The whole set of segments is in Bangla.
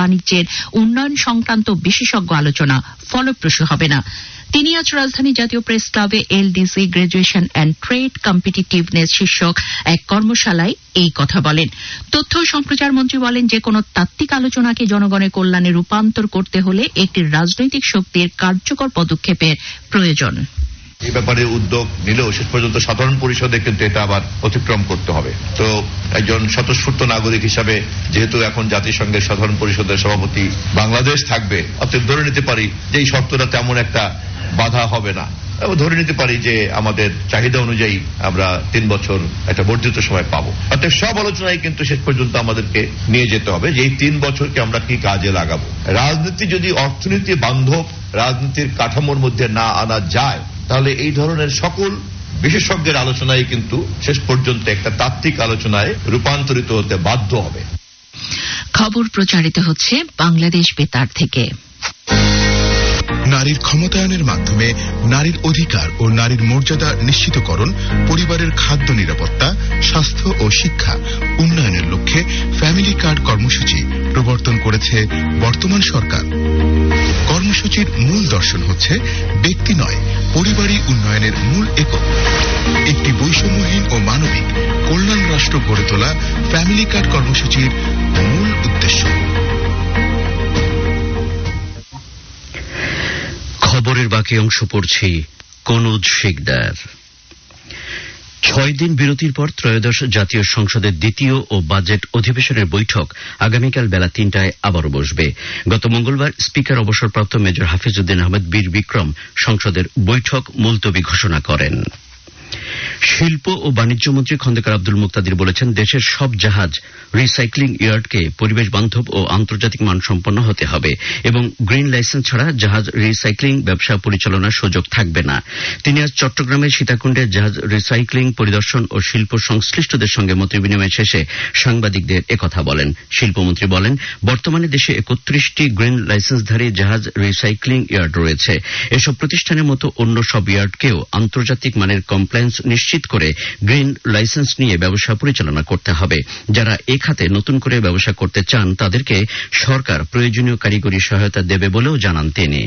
বাণিজ্যের উন্নয়ন সংক্রান্ত বিশেষজ্ঞ আলোচনা ফলপ্রসূ হবে না। তিনি আজ রাজধানী জাতীয় প্রেস ক্লাবে LDC graduation and trade competitiveness শীর্ষক এক কর্মশালায় এই কথা বলেন। তথ্য ও সম্প্রচার মন্ত্রী বলেন, যে কোনো তাত্ত্বিক আলোচনাকে জনগণের কল্যাণে রূপান্তর করতে হলে একটি রাজনৈতিক শক্তির কার্যকর পদক্ষেপের প্রয়োজন। এই ব্যাপারে উদ্যোগ নিলেও শেষ পর্যন্ত সাধারণ পরিষদে কিন্তু এটা আবার অতিক্রম করতে হবে। তো একজন স্বতঃস্ফূর্ত নাগরিক হিসাবে যেহেতু এখন জাতিসংঘের সাধারণ পরিষদের সভাপতি বাংলাদেশ থাকবে, অতএব ধরে নিতে পারি যে এই শর্তটা তেমন একটা বাধা হবে না। ধরে নিতে পারি যে আমাদের চাহিদা অনুযায়ী আমরা 3 বছর একটা বর্ধিত সময় পাবো। অর্থাৎ সব আলোচনায় কিন্তু শেষ পর্যন্ত আমাদেরকে নিয়ে যেতে হবে যে এই 3 বছরকে আমরা কি কাজে লাগাবো। রাজনীতি যদি অর্থনীতি বান্ধব রাজনীতির কাঠামোর মধ্যে না আনা যায়, তাহলে এই ধরনের সকল বিশেষজ্ঞের আলোচনায় কিন্তু শেষ পর্যন্ত একটা তাত্ত্বিক আলোচনায় রূপান্তরিত হতে বাধ্য হবে। খবর প্রচারিত হচ্ছে বাংলাদেশ বেতার থেকে। নারীর ক্ষমতায়নের মাধ্যমে নারীর অধিকার ও নারীর মর্যাদা নিশ্চিতকরণ, পরিবারের খাদ্য নিরাপত্তা, স্বাস্থ্য ও শিক্ষা উন্নয়নের লক্ষ্যে ফ্যামিলি কার্ড কর্মসূচি প্রবর্তন করেছে বর্তমান সরকার। কর্মসূচির মূল দর্শন হচ্ছে ব্যক্তি নয়, পরিবারই উন্নয়নের মূল একক। একটি বৈষম্যহীন ও মানবিক কল্যাণ রাষ্ট্র গড়ে তোলা ফ্যামিলি কার্ড কর্মসূচির মূল উদ্দেশ্য। খবরের বাকি অংশ পড়ছি কনুজ শিকদার। 6 দিন বিরতির পর ত্রয়োদশ জাতীয় সংসদের দ্বিতীয় ও বাজেট অধিবেশনের বৈঠক আগামীকাল বেলা 3টায় আবারও বসবে। গত মঙ্গলবার স্পিকার অবসরপ্রাপ্ত মেজর হাফিজউদ্দিন আহমেদ বীর বিক্রম সংসদের বৈঠক মুলতবি ঘোষণা করেন। শিল্প ও বাণিজ্য মন্ত্রী খন্দকার আব্দুল মুক্তাদির বলেছেন, দেশের সব জাহাজ রিসাইক্লিং ইয়ার্ডকে পরিবেশ বান্ধব ও আন্তর্জাতিক মানসম্পন্ন হতে হবে এবং গ্রিন লাইসেন্স ছাড়া জাহাজ রিসাইক্লিং ব্যবসা পরিচালনার সুযোগ থাকবে না। তিনি আজ চট্টগ্রামের সীতাকুণ্ডে জাহাজ রিসাইক্লিং পরিদর্শন ও শিল্প সংশ্লিষ্টদের সঙ্গে মতবিনিময় শেষে সাংবাদিকদের একথা বলেন। শিল্পমন্ত্রী বলেন, বর্তমানে দেশে 31টি গ্রিন লাইসেন্সধারী জাহাজ রিসাইক্লিং ইয়ার্ড রয়েছে। এসব প্রতিষ্ঠানের মতো অন্য সব ইয়ার্ডকেও আন্তর্জাতিক মানের কমপ্লায়েন্স নিশ্চিত করে গ্রিন লাইসেন্স নিয়ে ব্যবসা পরিচালনা করতে হবে। যারা এ খাতে নতুন করে ব্যবসা করতে চান তাদেরকে সরকার প্রয়োজনীয় কারিগরি সহায়তা দেবে বলেও জানান তিনি।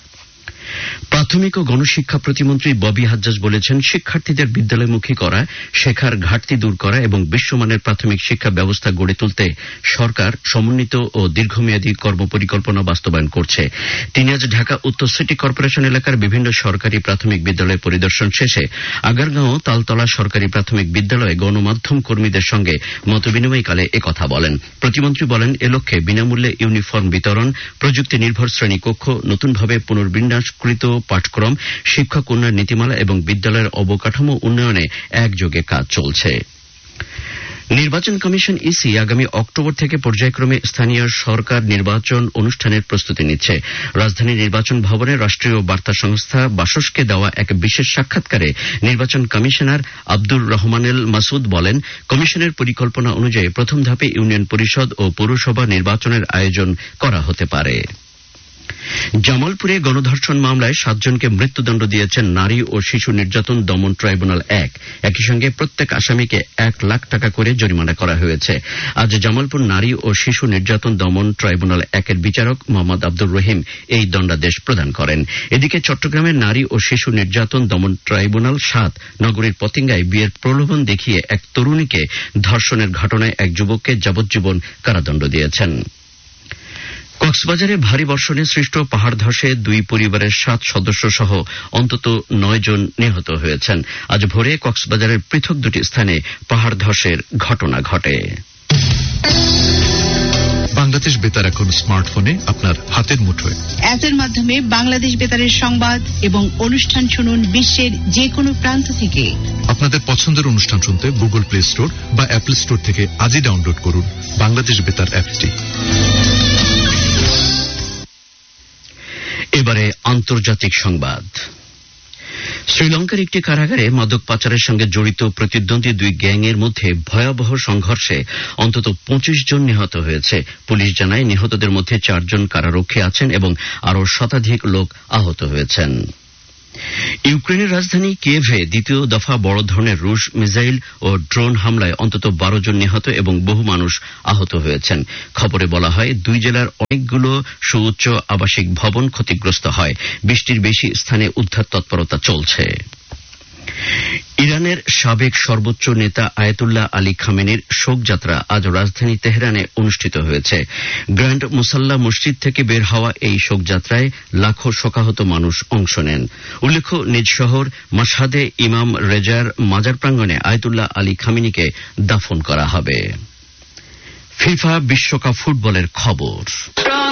প্রাথমিক ও গণশিক্ষা প্রতিমন্ত্রী ববি হাজ্জাজ বলেছেন, শিক্ষার্থীদের বিদ্যালয়মুখী করা, শেখার ঘাটতি দূর করা এবং বিশ্বমানের প্রাথমিক শিক্ষা ব্যবস্থা গড়ে তুলতে সরকার সমন্বিত ও দীর্ঘমেয়াদী কর্মপরিকল্পনা বাস্তবায়ন করছে। তিনি আজ ঢাকা উত্তর সিটি কর্পোরেশন এলাকার বিভিন্ন সরকারি প্রাথমিক বিদ্যালয় পরিদর্শন শেষে আগারগাঁও তালতলা সরকারি প্রাথমিক বিদ্যালয়ে গণমাধ্যম কর্মীদের সঙ্গে মতবিনিময়কালে একথা বলেন। প্রতিমন্ত্রী বলেন, এ লক্ষ্যে বিনামূল্যে ইউনিফর্ম বিতরণ, প্রযুক্তি নির্ভর শ্রেণীকক্ষ, নতুনভাবে পুনর্বিন্যাসকৃত পাঠক্রম, শিক্ষক উন্নয়ন নীতিমালা এবং বিদ্যালয়ের অবকাঠামো উন্নয়নে একযোগে কাজ চলছে। নির্বাচন কমিশন ইসি আগামী অক্টোবর থেকে পর্যায়ক্রমে স্থানীয় সরকার নির্বাচন অনুষ্ঠানের প্রস্তুতি নিচ্ছে। রাজধানী নির্বাচন ভবনে রাষ্ট্রীয় বার্তা সংস্থা বাসসকে দেওয়া এক বিশেষ সাক্ষাৎকারে নির্বাচন কমিশনার আব্দুর রহমানেল মাসুদ বলেন, কমিশনের পরিকল্পনা অনুযায়ী প্রথম ধাপে ইউনিয়ন পরিষদ ও পৌরসভা নির্বাচনের আয়োজন করা হতে পারে। জামালপুরে গণধর্ষণ মামলায় 7 জনকে মৃত্যুদণ্ড দিয়েছেন নারী ও শিশু নির্যাতন দমন ট্রাইব্যুনাল 1। একই সঙ্গে প্রত্যেক আসামিকে 1 লাখ টাকা করে জরিমানা করা হয়েছে। আজ জামালপুর নারী ও শিশু নির্যাতন দমন ট্রাইব্যুনাল 1-এর বিচারক মোহাম্মদ আব্দুর রহিম এই দণ্ডাদেশ প্রদান করেন। এদিকে চট্টগ্রামের নারী ও শিশু নির্যাতন দমন ট্রাইব্যুনাল 7 নগরীর পতেঙ্গায় বিয়ের প্রলোভন দেখিয়ে এক তরুণীকে ধর্ষণের ঘটনায় এক যুবককে যাবজ্জীবন কারাদণ্ড দিয়েছেন। কক্সবাজারে ভারী বর্ষণে সৃষ্ট পাহাড় ধসে 2 পরিবারের 7 সদস্য সহ অন্তত 9 জন নিহত হয়েছেন। আজ ভোরে কক্সবাজারের পৃথক 2টি স্থানে পাহাড় ধসের ঘটনা ঘটে। বাংলাদেশ বেতার এখন স্মার্টফোনে আপনার হাতের মুঠোয়। অ্যাপের মাধ্যমে বাংলাদেশ বেতারের সংবাদ এবং অনুষ্ঠান শুনুন বিশ্বের যে কোনো প্রান্ত থেকে। আপনাদের পছন্দের অনুষ্ঠান শুনতে গুগল প্লে স্টোর বা অ্যাপল স্টোর থেকে আজই ডাউনলোড করুন বাংলাদেশ বেতার অ্যাপটি। এবারে আন্তর্জাতিক সংবাদ। শ্রীলঙ্কার একটি কারাগারে মাদক পাচারের সঙ্গে জড়িত প্রতিদ্বন্দ্বী 2 গ্যাংয়ের মধ্যে ভয়াবহ সংঘর্ষে অন্তত 25 জন নিহত হয়েছে। পুলিশ জানায়, নিহতদের মধ্যে 4 জন কারারক্ষী আছেন এবং আরও শতাধিক লোক আহত হয়েছেন। ইউক্রেনের রাজধানী কিয়েভে দ্বিতীয় দফা বড় ধরনের রুশ মিসাইল ও ড্রোন হামলায় অন্তত 12 জন নিহত এবং বহু মানুষ আহত হয়েছেন। খবরে বলা হয় 2 জেলার অনেকগুলো সুউচ্চ আবাসিক ভবন ক্ষতিগ্রস্ত হয়। 20টির বেশি স্থানে উদ্ধার তৎপরতা চলছে। ইরানের সাবেক সর্বোচ্চ নেতা আয়াতুল্লাহ আলী খামেনির শোকযাত্রা আজ রাজধানী তেহরানে অনুষ্ঠিত হয়েছে। গ্র্যান্ড মুসাল্লা মসজিদ থেকে বের হওয়া এই শোকযাত্রায় লাখো শোকাহত মানুষ অংশ নেন। উল্লেখ্য, নিজ শহর মাশহাদে ইমাম রেজার মাজার প্রাঙ্গণে আয়াতুল্লাহ আলী খামেনিকে দাফন করা হবে। ফিফা বিশ্বকাপ ফুটবলের খবর।